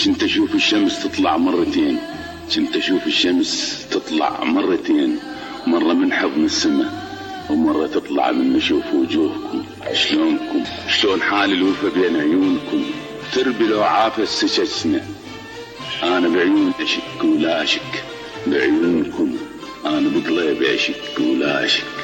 كنت اشوف الشمس تطلع مرتين، كنت اشوف الشمس تطلع مرتين، مرة من حضن السماء ومرة تطلع من نشوف وجوهكم. شلونكم؟ شلون حال الوفا بين عيونكم؟ تربي لو عافى السجسنا. انا بعيون اشك ولا اشك، بعيونكم انا بقلبي اشك ولا اشك.